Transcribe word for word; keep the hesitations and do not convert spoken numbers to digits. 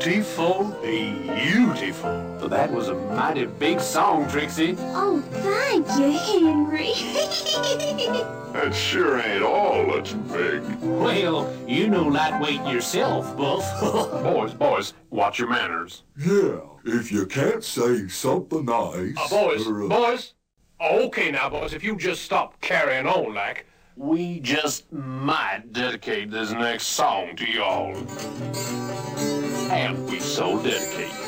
beautiful, beautiful. That was a mighty big song, Trixie. Oh, thank you, Henry. That sure ain't all that's big. Well, you know lightweight yourself, Buff. Boys, boys, watch your manners. Yeah, if you can't say something nice... Uh, boys, or, uh, boys. Okay now, boys, if you just stop carrying on like... We just might dedicate this next song to y'all. And we so dedicate.